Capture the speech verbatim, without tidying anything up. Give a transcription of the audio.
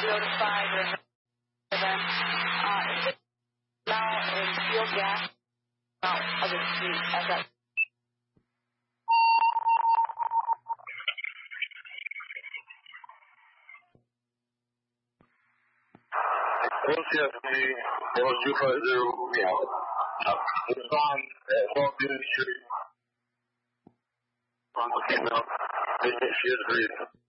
notify the them. Uh, now in fuel gas out of the street as that. Welcome to two five zero meow. It's on at Walton Street. On the female. She is breathing.